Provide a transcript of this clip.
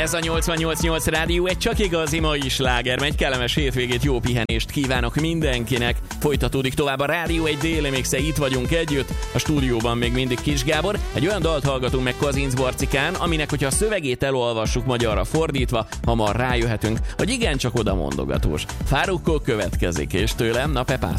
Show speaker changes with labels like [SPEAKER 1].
[SPEAKER 1] Ez a 88.8 Rádió, egy csak igazi mai sláger. Egy kellemes hétvégét, jó pihenést kívánok mindenkinek. Folytatódik tovább a Rádió egy déli mixe, itt vagyunk együtt. A stúdióban még mindig Kis Gábor. Egy olyan dalt hallgatunk meg Kazinc Barcikán, aminek, hogyha a szövegét elolvassuk magyarra fordítva, hamar rájöhetünk, hogy igencsak oda mondogatós. Farruko következik, és tőlem, na Pepá.